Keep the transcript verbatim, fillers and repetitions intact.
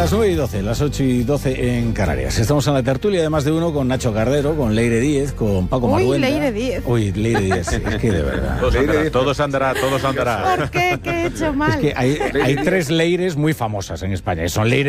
Las nueve y doce, las ocho y doce en Canarias. Estamos en la tertulia de Más de Uno con Nacho Cardero, con Leire Díez, con Paco Maruenda. Uy, Leire Díez. Uy, Leire Díez, es que de verdad. Todos andará, todos andará, todos andará. ¿Por qué? ¿Qué he hecho mal? Es que hay, hay tres Leires muy famosas en España. Son Leire